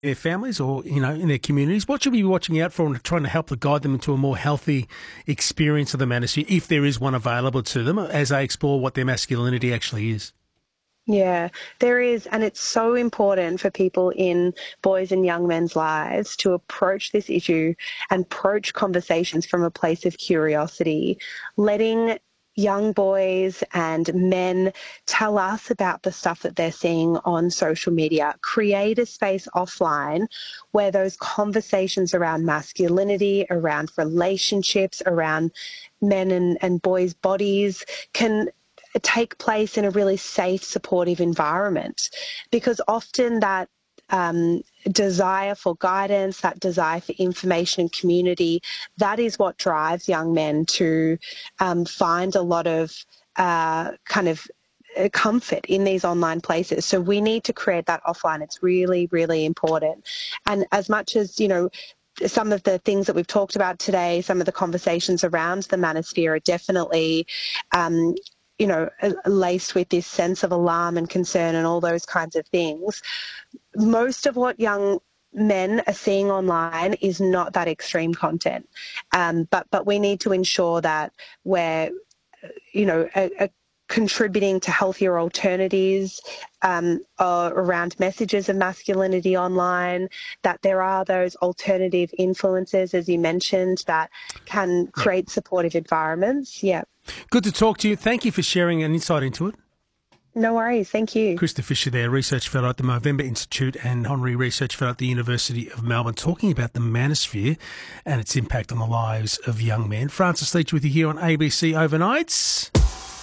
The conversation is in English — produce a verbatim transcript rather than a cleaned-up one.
their families or, you know, in their communities? What should we be watching out for and trying to help to guide them into a more healthy experience of the manosphere, if there is one available to them, as they explore what their masculinity actually is? Yeah, there is, and it's so important for people in boys and young men's lives to approach this issue and approach conversations from a place of curiosity, letting young boys and men tell us about the stuff that they're seeing on social media. Create a space offline where those conversations around masculinity, around relationships, around men and, and boys' bodies can take place in a really safe, supportive environment, because often that um, desire for guidance, that desire for information and community, that is what drives young men to um, find a lot of uh, kind of uh, comfort in these online places. So we need to create that offline. It's really, really important. And as much as, you know, some of the things that we've talked about today, some of the conversations around the manosphere are definitely um, you know, laced with this sense of alarm and concern and all those kinds of things. Most of what young men are seeing online is not that extreme content. Um, but, but we need to ensure that we're, you know, a, a contributing to healthier alternatives um, uh, around messages of masculinity online, that there are those alternative influences, as you mentioned, that can Yep. create supportive environments. Yeah. Good to talk to you. Thank you for sharing an insight into it. No worries. Thank you. Krista Fisher there, Research Fellow at the Movember Institute and Honorary Research Fellow at the University of Melbourne, talking about the manosphere and its impact on the lives of young men. Francis Leach with you here on A B C Overnights.